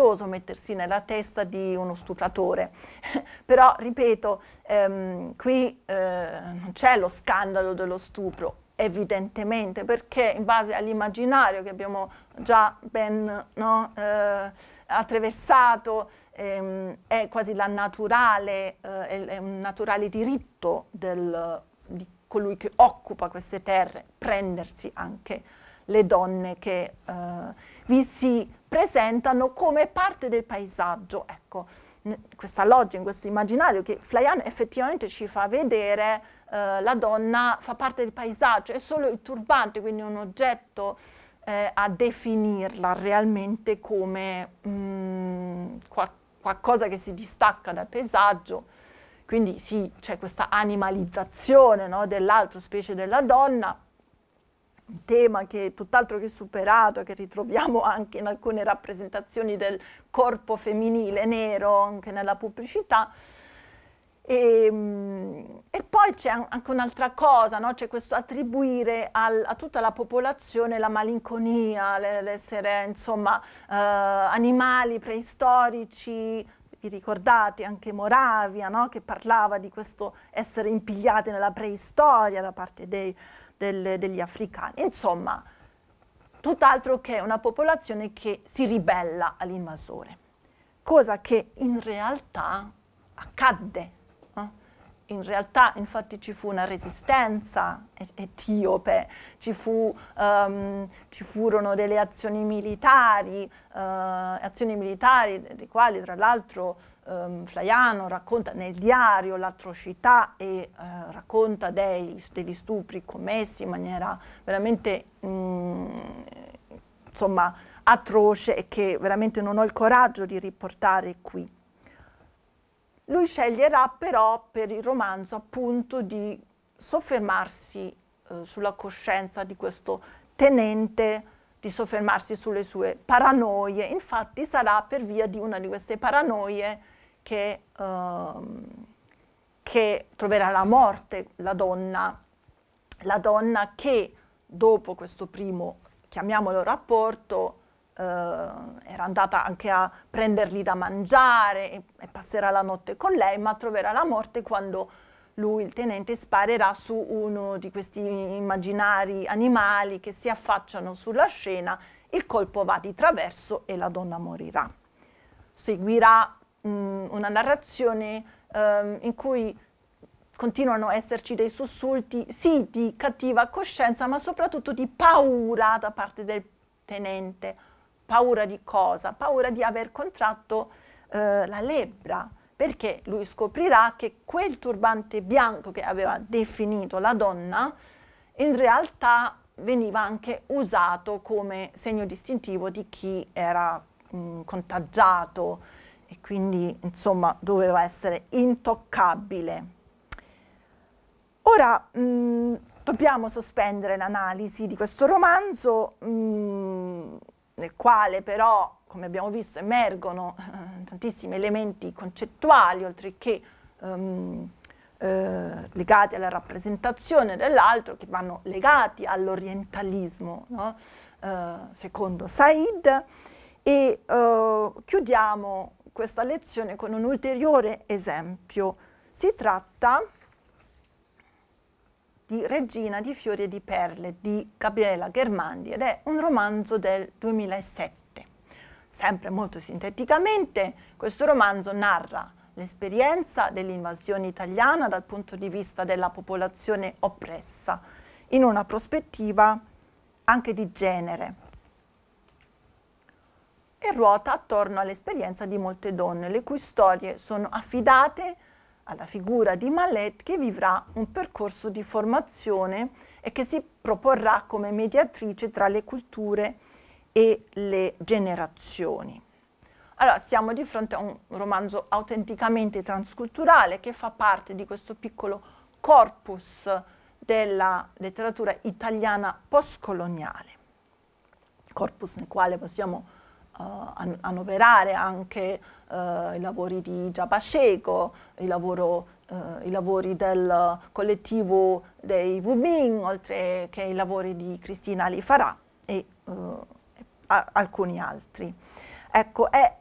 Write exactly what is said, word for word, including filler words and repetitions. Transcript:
coraggioso mettersi nella testa di uno stupratore. Però, ripeto, ehm, qui eh, non c'è lo scandalo dello stupro, evidentemente, perché in base all'immaginario che abbiamo già ben no, eh, attraversato, ehm, è quasi la naturale, eh, è, è un naturale diritto del, di colui che occupa queste terre, prendersi anche le donne che eh, vi si presentano come parte del paesaggio. Ecco, questa logica, in questo immaginario che Flaiano effettivamente ci fa vedere, eh, la donna fa parte del paesaggio, è solo il turbante, quindi un oggetto eh, a definirla realmente come mh, qual- qualcosa che si distacca dal paesaggio. Quindi sì, c'è questa animalizzazione, no, dell'altro, specie della donna, un tema che è tutt'altro che superato, che ritroviamo anche in alcune rappresentazioni del corpo femminile nero, anche nella pubblicità. E, e poi c'è anche un'altra cosa, no? C'è questo attribuire al, a tutta la popolazione la malinconia, l'essere insomma eh, animali preistorici. Vi ricordate anche Moravia, no? Che parlava di questo essere impigliati nella preistoria da parte dei, del, degli africani. Insomma, tutt'altro che una popolazione che si ribella all'invasore, cosa che in realtà accadde. No? In realtà, infatti, ci fu una resistenza etiope, ci, fu, um, ci furono delle azioni militari, uh, azioni militari di quali tra l'altro um, Flaiano racconta nel diario l'atrocità e uh, racconta dei, degli stupri commessi in maniera veramente um, insomma atroce e che veramente non ho il coraggio di riportare qui. Lui sceglierà però per il romanzo appunto di soffermarsi eh, sulla coscienza di questo tenente, di soffermarsi sulle sue paranoie. Infatti sarà per via di una di queste paranoie che, ehm, che troverà la morte la donna, la donna che dopo questo primo, chiamiamolo rapporto, Uh, era andata anche a prendergli da mangiare e, e passerà la notte con lei, ma troverà la morte quando lui, il tenente, sparerà su uno di questi immaginari animali che si affacciano sulla scena, il colpo va di traverso e la donna morirà. Seguirà mh, una narrazione uh, in cui continuano a esserci dei sussulti, sì, di cattiva coscienza, ma soprattutto di paura da parte del tenente. Paura di cosa? Paura di aver contratto eh, la lebbra, perché lui scoprirà che quel turbante bianco che aveva definito la donna in realtà veniva anche usato come segno distintivo di chi era mh, contagiato e quindi insomma doveva essere intoccabile. Ora mh, dobbiamo sospendere l'analisi di questo romanzo mh, nel quale però, come abbiamo visto, emergono eh, tantissimi elementi concettuali, oltre che um, eh, legati alla rappresentazione dell'altro, che vanno legati all'orientalismo, no? eh, secondo Said. E eh, chiudiamo questa lezione con un ulteriore esempio. Si tratta di Regina di fiori e di perle di Gabriela Ghermandi ed è un romanzo del duemilasette. Sempre molto sinteticamente, questo romanzo narra l'esperienza dell'invasione italiana dal punto di vista della popolazione oppressa, in una prospettiva anche di genere, e ruota attorno all'esperienza di molte donne, le cui storie sono affidate alla figura di Mallet, che vivrà un percorso di formazione e che si proporrà come mediatrice tra le culture e le generazioni. Allora, siamo di fronte a un romanzo autenticamente transculturale che fa parte di questo piccolo corpus della letteratura italiana postcoloniale, corpus nel quale possiamo uh, an- annoverare anche Uh, i lavori di Giabascego, i, lavoro, uh, i lavori del collettivo dei Wubin, oltre che i lavori di Cristina Ali Farah e uh, a- alcuni altri. Ecco, è